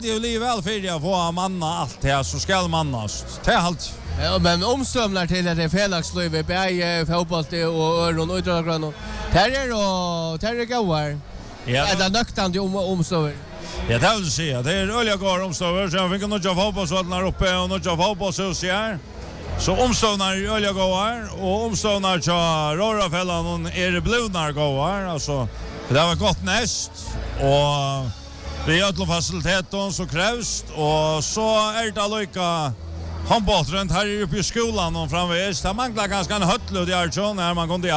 det är ju väl för att få manna allt det så ska mannas. Det är allt. Ja, men omströmlar till det felakslöv bäj fotboll och öron utdragna. Där går. Ja. Är det nöktande omströmmer? Ja, det vill säga. Det är öliga går omströmmer. Så jag fick nog jag hoppas att när uppe och nog jag hoppas så här. Så omstånar öliga går och omstånar så Rorafällan är det blodnar går alltså. Det var gott näst och vi har alla faciliteter så krävs och så är det lika handbollsrunt här uppe i skolan och framvis. Det manglar ganska en höttlud i Arjun när man kunde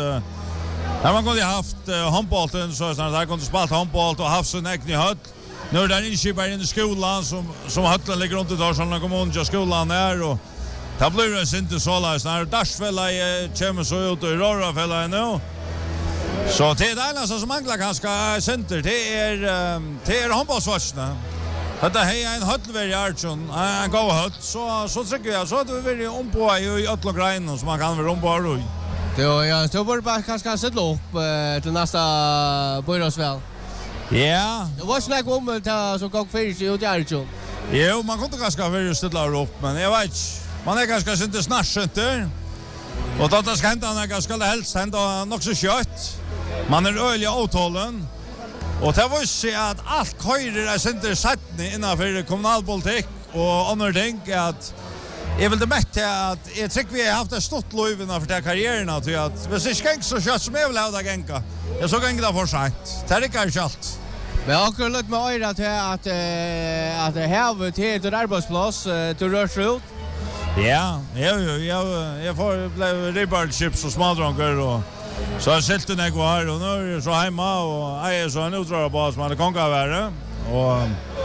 haft handbollen så att där kunde spela handboll och haft sin egen höll. Nu är det inskipar in i skolan som hötteln ligger runt i Darsson kommun till skolan där och det blir det inte så läs när Darsfälla kommer så ut i Rorafälla nu. Så det är det som manglar ganska center. Det är handbollsvarsna. Det är en höttelvärd i Arjun. En god höll. Så trycker jag. Så att vi vill ombå i Ötlogreinen som man kan väl ombå roj. Ja, så borde bara kanske sätta upp till nästa börjasväl. Ja. Det var snack om det som går för sig ut i Arjun. Jo, man kunde ganska väl ställa upp, men jag vet man är ganska inte snarscenter. Och då det ska hända när ganska helst hända nog så kött. Man är öliga avtalen. Och det var ju så att allt körer är center sättning innanför kommunalpolitik och andra ting att jag vill det mätta att jag tycker vi har haft ett stort löven för den karriären att hvis det skänk så kött som jag vill ha det gänka. Jag såg inte för sent. Det är kanske allt. Men akkurat lite med öra till att det här till ett arbetsplats till rörsut. Ja, jag får blev ribbarchips och smådronker och så har sett den jag här och nu är jag så hemma och jag är så en utdrag på som hade konka värre och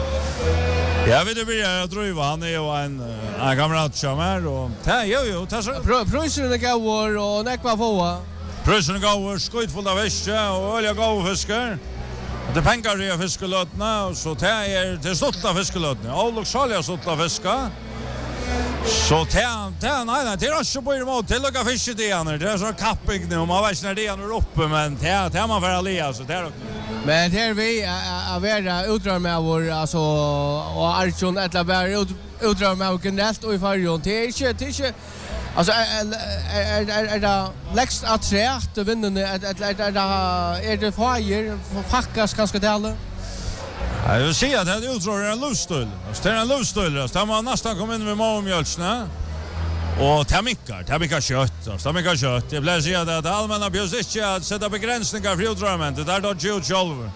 jag vet inte jag tror han är ju en kamrat som är och jo ta så Pröjsen går och näkva få. Pröjsen går skjutfull av fiske och olja går fiskar. Det pengar i fiskelötna och så det är stotta fiskelötna. Allok salja stotta fiska. Så det är också på emot till att fiska det igen. Det är så kapping nu man vet när det är uppe men det är man för alla så det är. Men det är vi att vara utdrar med vår alltså och Arjun eller bara utdrar med generellt och i Färjön. Det är inte alltså är det läxt att se att vinnarna är det fire packas kanske det alla. Jag vill säga att det utdrar en luststöld. Det är en luststöld. Det man nästan kom in med Malmjölsna. Och det mycket kött. Jag vill säga att det allmänna bjöds inte att sätta begränsningar för utdragment. Det är då Jude själv.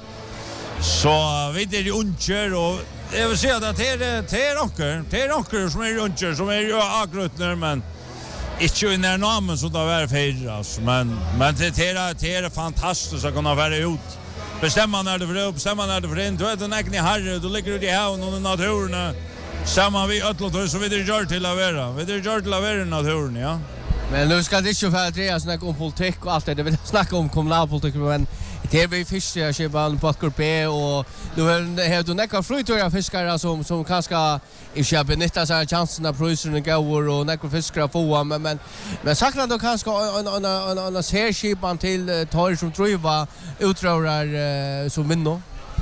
Så vi är ju uncher och jag vill säga att det är rocker som är uncher som är ju agrutner men inte i när namn som det var för men det är fantastiskt att kunna vara ut. Bestämma när det för upp, bestämma när det för in. Du är den egna herre, du ligger ute i haven och naturen. Samma vi ötlåt så vi det gör till att vara. Vi det gör till att vara i naturen, ja. Men nu ska det inte för att det snacka om politik och allt det. Vi vill snacka om kommunalpolitik men det är vi fisk jag köper på Bakkur B och nu har du några fruktliga fiskare som kanske inte benyttar sig av chansen att priserna går och några fiskare få men saknar då kanske en särskipan till tar som driva utrörar som vinner.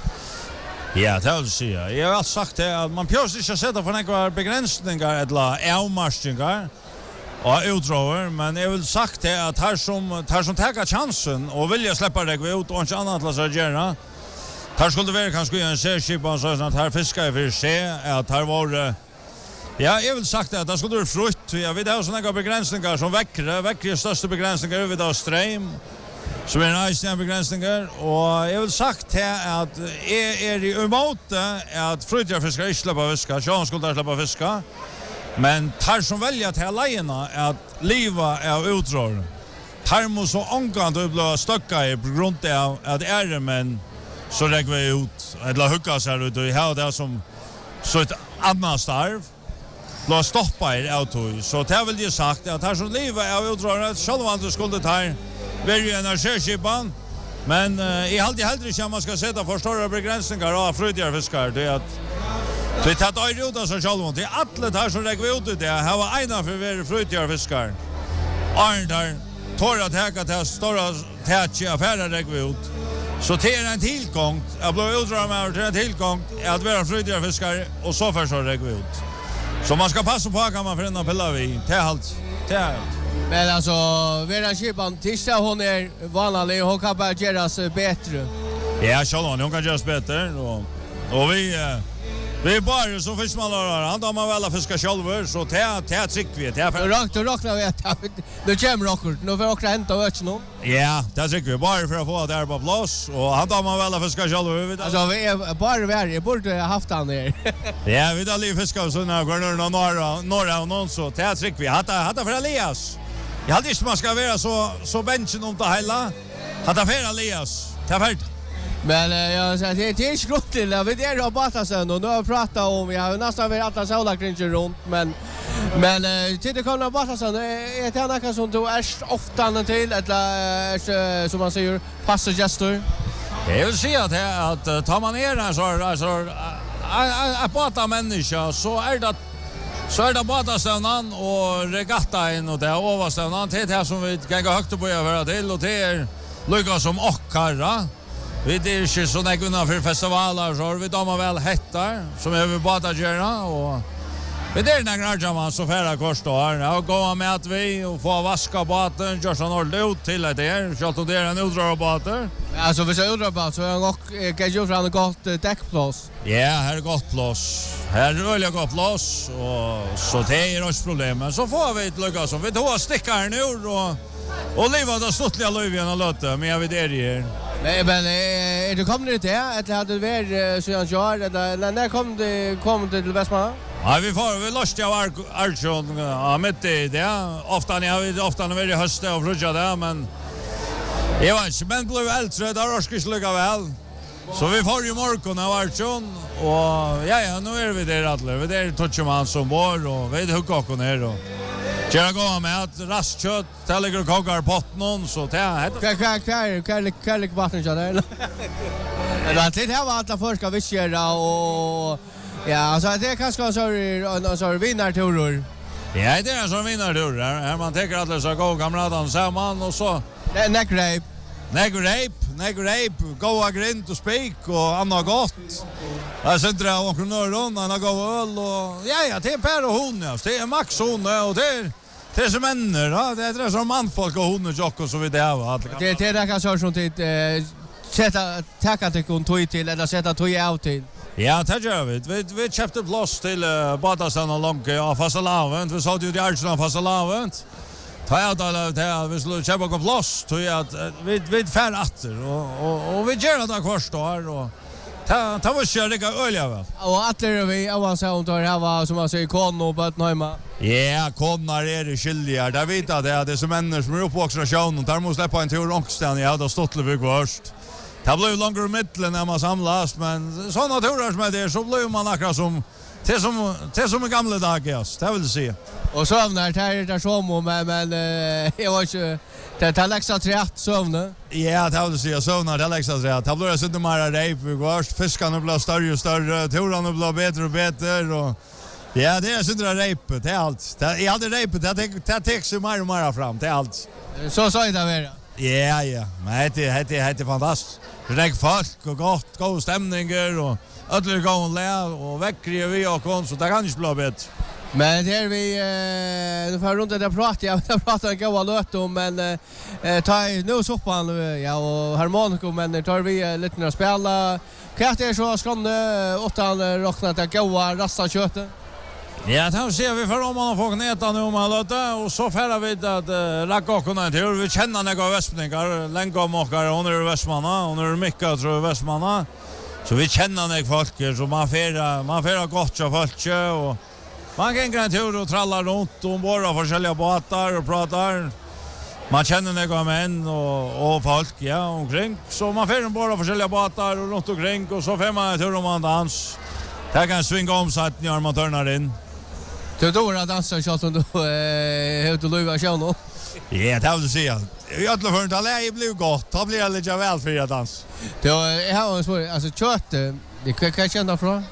Ja, det vill säga. Jag har sagt att man pjås inte sätta för några begränsningar eller avmarsningar och utdrager, men jag vill sagt att här som tar chansen och vill släppa det ut och inte annat att göra. Här skulle det vara kanske en särskipan så att här fiskar för sig att här var ja, jag vill sagt att det skulle vara frukt. Jag vet att sådana begränsningar som väcker största begränsningar över då ström. Så är det nästan begränsningar och jag vill sagt här att är emot att frutjarfiskare inte släpper fiska. Så skulle släppa fiska. Men tar som väljer till lejerna att liva är utdrag. Tar måste så ångkant att bli stöcka i på grund av att är men så lägger vi ut eller hugga sig ut och ha det som så ett annat starv. Låt stoppa i auto. Så det vill jag sagt att tar som liva är utdrag att själva skulle ta väljer en sjöskipan. Men i alltid hellre inte man ska sätta för stora begränsningar av frutjarfiskare det är att vi tar det ut av sig själv. Det är alla där som lägger ut det. Här var ena för vi frutjarfiskare. Arn där tar att häka till stora tätje affärer lägger vi ut. Så det är en tillgång. Jag blev utdrag med till en tillgång att vara fröjdjarfiskare och så för så räcker vi ut. Så man ska passa på att man för en pilla vi. Det är allt. Det är allt. Men alltså, Vera Kipan, tisdag hon är vanlig och hon kan bara göras bättre. Ja, Charlotte, hon kan göras bättre. Och vi bara så fiskmålar han tar man väl att fiska själva så det trick vi det är rakt och rakt vet nu kommer rockor nu för att hämta öch nu. Ja, det trick vi bara för att få det här på plats och han tar man väl att fiska själva alltså vi är bara värre borde ha haft han där. Ja, vi där fiskar så när går norra och någon så det trick vi hade för Elias. Jag hade inte man ska vara så benchen om det hela. Hade för Elias. Det är men jag säger det är skott till vi där har bara sen och nu har pratat om jag har nästan varit alla såla kring runt men till det kommer bara sen är det något som du är ofta till eller som man säger passar gestor. Jag vill säga att tar man ner en så att bata människa så är det batastävnan och regattaen och det överstävnan till det som vi kan gå högt på över till och det är lika som Åkarra. Vi är inte så nägna för festivaler så vi damer väl hettar som är vi bata gärna och vi är några man så färra kors då här och gå med att vi och få vaska båten gör så något ut till det där så att det är en utdrag båt. Alltså vi ska utdrag båt så jag och kan ju fram ett gott däckplats. Ja, här är gott plats. Här är väldigt gott plats och så det är inte problem men så får vi ett lycka som vi då stickar nu och leva det ståtliga löven och låta men jag vet det. Men är du kommer ut där eller hade du varit så jag kör eller när kom det till Västmanland? Ja, vi löste av Archon mitt i det. Ofta när vi höst och frutja det, men jag vet inte, men blev äldre, där orskis lika väl. Så vi får ju morgon av Archon och ja, nu är vi där alla. Vi är touchman som bor och vi är hugga ner och Kjæra gå med at rastkjøtt, det ligger og koker potten, så det er... Hva ligger vatten kjøtt der? Det här var alla förska viskjera och... Ja, alltså det är kanske en sån vinnarturer. Ja, det är en sån vinnarturer. Här man tänker att det ska gå kamraten samman och så... Neck-rape, goa grint och spik och annat gott. Jag sitter där och knurron, han har gått öl och... Ja, det är Per och hon, ja. Det är Max hon och det är som männer, ja. Det är som manfolk och hon och jock och så vidare. Det är kanske som till sätta tacka till kon tog till eller sätta tog out till. Ja, det gör vi. Vi köpte plats till Badastan och Lånke av Fasalavent. Vi sa ju det Arsenal av Fasalavent. Ta jag då vi skulle köpa på plats tror jag att vi fär åter och vi gör det kvar står och ta var kör det ölja väl. Och att vi avancerar då här var som man säger kon och Bötnheimer. Ja, konar är det skyldiga. Där vet att det är så människor som är uppvuxna sjön och där måste släppa en tur Ronksten. Jag hade stått lite först. Det blev längre mitten när man samlas men såna turer som det så blev man akkurat som det som gamla dagar, det vill säga. Och sövnar där som men jag var inte det läxa trätt sövna. Ja, det vill säga sövnar det läxa trätt. Det blev så inte mer rep först fiskarna blev större och större, turarna blev bättre och bättre och ja, det är sådär repet, det är allt. Jag hade repet, det täcks ju mer och mer fram, det är allt. Så sa jag det vara. Ja, men det är fantastiskt. Det är folk och god stämningar och ödler går och lär och väcker vi och kon så det kan inte bli bättre. Men det är vi nu får runt det pratar en goda låt om men ta nu soppan ja och harmoniko men tar vi lite när spela kvart är så skånde åttan rocknat att goda rasta köttet. Ja, då ser vi för om man får knäta nu om alla och så färra vi att racka och kunna till vi känner några västmänningar länge om och hon är västmanna hon är mycket tror jag västmanna så vi känner några folk så man färra gott så folk och man kan gå en tur och tralla runt och bara förskälja båtar och pratar man känner några män och folk ja omkring så man färra bara förskälja båtar och runt omkring och så fem man tur om man dans det kan svinga om så att när man turnar in. Du då att dansa så som du hur du lövar sjön. Ja, det vill säga. Jag tror för att det blir gott. Det blir lite väl för att dans. Det har så alltså kött det kan känna från.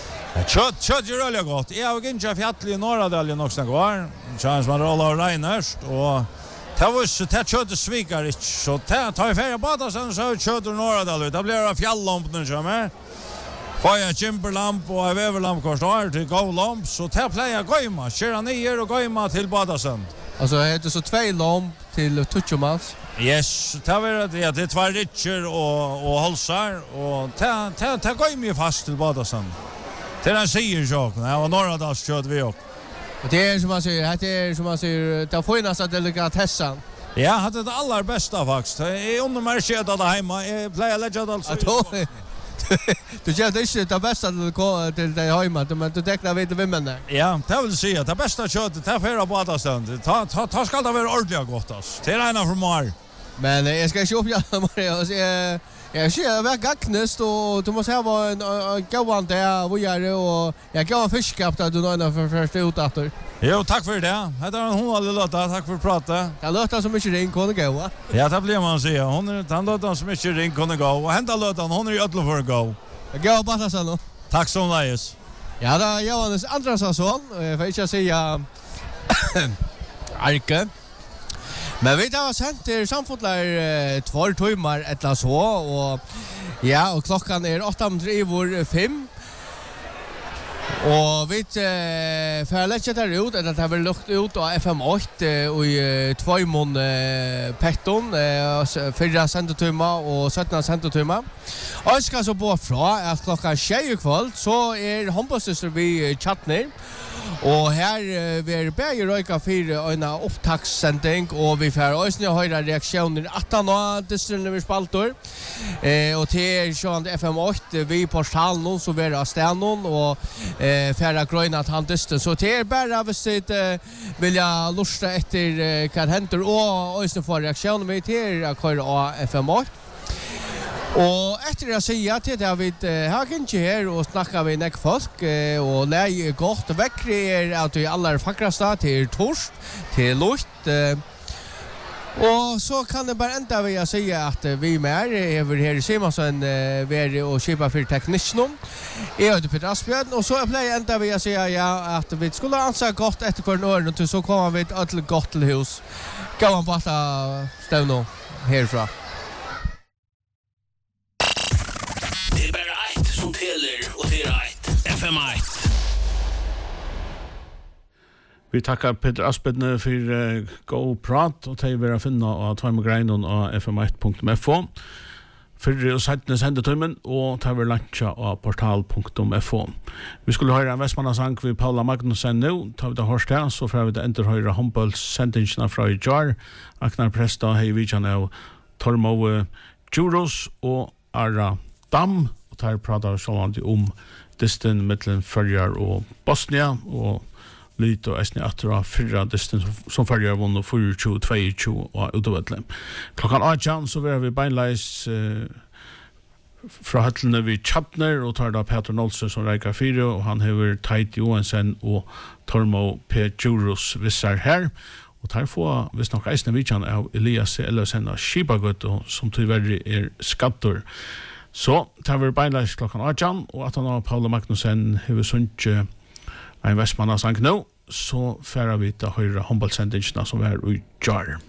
Kött är väldigt gott. Jag har inte fjället i norra delen också kvar. Chans man rollar Reiners och Det var så det kjøter svikar ikke, så det tar ferie Batasen, så kjøter Norradal ut. Det blir det fjalllampen som er. Får jeg kimperlamp og veverlamp kvar til gålamp, så det pleier jeg gøyma. Kjører nyer og gøyma til Batasen. Altså, er det så 2 lamp til 20 mans? Yes, det er 2 ritter og holsar, og det gøyma fast til Batasen. Det er en sier sjåken, og Norradals kjøter vi også. Och det är som man säger, det finaste delikatessan. Ja, det är det allra bästa faktiskt. Jag är undermärkt där hemma. Jag plejer att lägga det alltså. Du känner inte det bästa till dig hemma, men du tecknar vid vimmen där. Ja, det vill säga, det bästa köttet, det är för att bada stund. Ta ska det vara ordentligt gott alltså. Det är ena från mar. Men jag ska inte uppgöra mig. Jag ser det gacknest och du måste ha en gåvan där och göra och jag gav en fiskap att du någon för första utåter. Jo, tack för det. Det är hon alla låta, tack för prata. Jag låter så mycket ring kunde gå. Ja, det blir man säga. Han låter så mycket ring kunde gå och hända låter hon är i ödlo för att gå. Jag går bara så nu. Tack så mycket. Ja, då Johannes Andrasson, för inte att säga Arke. Men vi har sendt til samfotlar 2 timmar eller så, og ja, og klokkan 8:05. Og vi får lette der ut, eller det har vært lukt ut av FM8 i 2 mån petton, 4 sendetummer og 17 sendetummer. Og jeg skal så på fra at klokkan 6 i kveld, så håndballsøster vi chattner. Og her vil begge røyka 4 en opptakssending, og vi får også høyre reaksjoner 18 av distrene vi spalter. Og til sånn FM8 vi portalen så vil det stenon og færre grøyne at han distre. Så til bare hvis det vil jeg lusta etter hva det henter, og også få reaksjoner vi til å køre av FM8. Og etter å si til det vi har ikke her og snakker vi nek folk og leie godt vekkri at vi aller fakrasta til torsk, til lukt. Og så kan det bare enda vi si at vi med er her i Simonsen vi og kjipa for teknisjonen. Jeg heter Peter Asbjørn, og så pleier enda vi si at vi skulle ansa godt etter hver åren, og så kommer vi til godt til hus. Gå man bare stevne herfra. FM1. Vi tackar Peter Asbjørn för god prat och till vara finna och ta med grejen och fm1.fo. För oss hade sendetummen och ta över luncha och portal.fo. Vi skulle höra en Vestmannasang vid Paula Magnussen nu. Ta vi det hörsta så får vi det ändå höra handbollssendingsna från Jar. Aknar Presta hej vidjan av Tormo Juros och Ara Dam. Och där pratar vi om distan mellan Följar och Bosnia och lite och Esni Atra 4 distan som Följar vann 4-22 och utöver. Klockan 18 så var vi beinleis fra höllene vid Chapner och tar da Peter Nolse som reikar 4 och han hever Tait Johansen och Tormo P. Juros vissar her. Og tar få, hvis nok eisne vidjan av Elias Elløsen av Skibagøtt som tyverri skattor. Så tar vi beinleis klokkan 18, og at han av Paula Magnussen hever sundt en Vestmannasang nå, så færer vi til høyre håndballsendingsna som er i Jar.